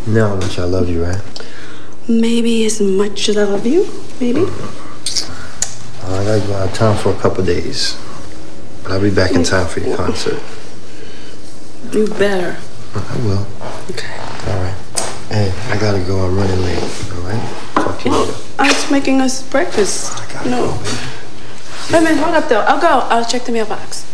You know how much I love you, right? Maybe as much as I love you. Maybe. I gotta go out of town for a couple days. But I'll be back in time for your concert. You better. I will. Okay. All right. Hey, I gotta go. I'm running late. All right? Talk to you later. I was making us breakfast. I gotta go, baby. Wait a minute, hold up though. I'll go. I'll check the mailbox.